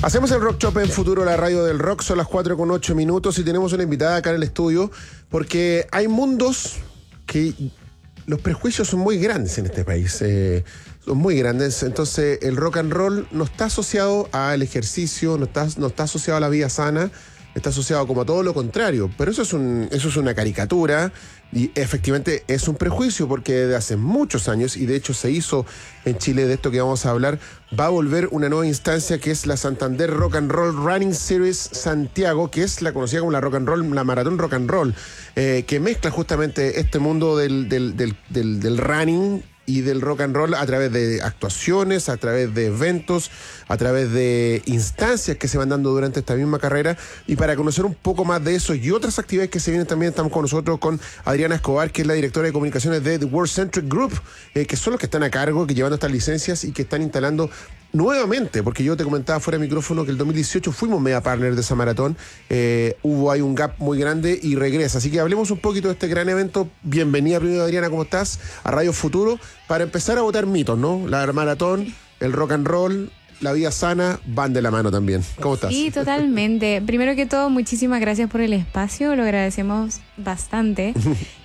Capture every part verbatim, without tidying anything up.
Hacemos el Rock Shop en Futuro, la radio del rock. Son las cuatro con ocho minutos y tenemos una invitada acá en el estudio porque hay mundos que los prejuicios son muy grandes en este país. Eh, son muy grandes. Entonces el rock and roll no está asociado al ejercicio, no está, no está asociado a la vida sana, está asociado como a todo lo contrario. Pero eso es, un, eso es una caricatura y efectivamente es un prejuicio porque de hace muchos años, y de hecho se hizo en Chile, de esto que vamos a hablar, va a volver una nueva instancia que es la Santander Rock and Roll Running Series Santiago, que es la conocida como la Rock and Roll, la Maratón Rock and Roll, eh, que mezcla justamente este mundo del, del, del, del, del running y del rock and roll a través de actuaciones, a través de eventos, a través de instancias que se van dando durante esta misma carrera. Y para conocer un poco más de eso y otras actividades que se vienen también, estamos con nosotros con Adriana Escobar, que es la directora de comunicaciones de The World Centric Group, eh, que son los que están a cargo, que llevan estas licencias y que están instalando nuevamente, porque yo te comentaba fuera de micrófono que el dos mil dieciocho fuimos media partner de esa maratón, eh, hubo ahí un gap muy grande y regresa, así que hablemos un poquito de este gran evento. Bienvenida primero, Adriana, ¿cómo estás? A Radio Futuro, para empezar a botar mitos, ¿no? La maratón, el rock and roll, la vida sana van de la mano también. ¿Cómo estás? Sí, totalmente. Primero que todo, muchísimas gracias por el espacio, lo agradecemos bastante.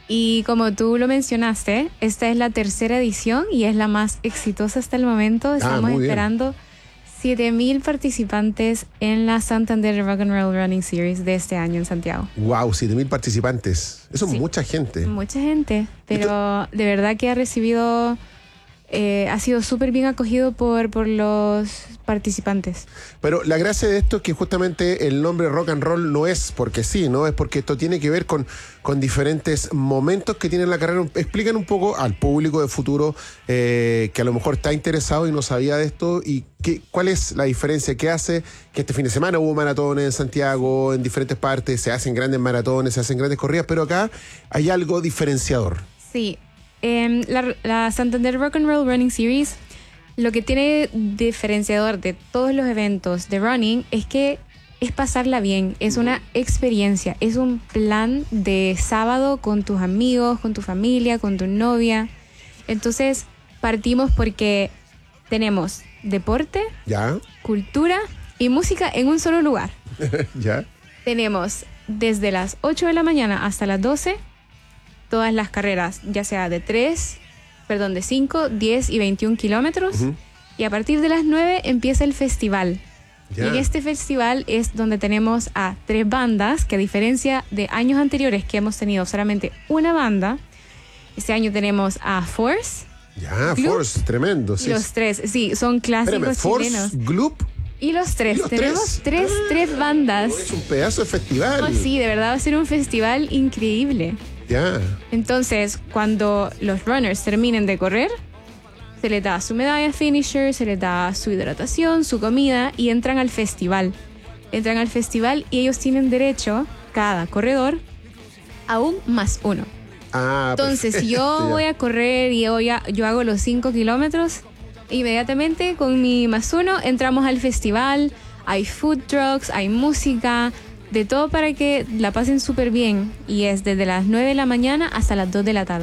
Y como tú lo mencionaste, esta es la tercera edición y es la más exitosa hasta el momento. Estamos ah, esperando siete mil participantes en la Santander Rock and Roll Running Series de este año en Santiago. Wow, siete mil participantes. Eso es sí, mucha gente. Mucha gente, pero Esto... de verdad que ha recibido... Eh, ha sido súper bien acogido por, por los participantes. Pero la gracia de esto es que justamente el nombre rock and roll no es porque sí, ¿no? Es porque esto tiene que ver con, con diferentes momentos que tiene la carrera. Explican un poco al público de Futuro eh, que a lo mejor está interesado y no sabía de esto, y qué, cuál es la diferencia que hace que este fin de semana hubo maratones en Santiago, en diferentes partes, se hacen grandes maratones, se hacen grandes corridas, pero acá hay algo diferenciador. Sí. Eh, la, la Santander Rock and Roll Running Series, lo que tiene diferenciador de todos los eventos de running es que es pasarla bien, es una experiencia, es un plan de sábado con tus amigos, con tu familia, con tu novia. Entonces partimos porque tenemos deporte, ¿ya? Cultura y música en un solo lugar. ¿Ya? Tenemos desde las ocho de la mañana hasta las doce todas las carreras, ya sea de tres, perdón, de cinco, diez y veintiún kilómetros. Uh-huh. Y a partir de las nueve empieza el festival. Yeah. Y en este festival es donde tenemos a tres bandas, que a diferencia de años anteriores que hemos tenido solamente una banda, este año tenemos a Force. Ya, yeah, Force, tremendo. Sí. Los tres, sí, son clásicos Espérame, chilenos. Force, Gloop. Y los tres, ¿Y los tenemos tres, tres, ah, tres bandas. Es un pedazo de festival. Oh, sí, de verdad va a ser un festival increíble. Ya. Entonces, cuando los runners terminen de correr, se les da su medalla finisher, se les da su hidratación, su comida y entran al festival. Entran al festival y ellos tienen derecho, cada corredor, a un más uno. Ah, Entonces, perfecto. Si yo voy a correr y yo, ya, yo hago los cinco kilómetros, inmediatamente con mi más uno entramos al festival, hay food trucks, hay música, de todo para que la pasen súper bien, y es desde las nueve de la mañana hasta las dos de la tarde.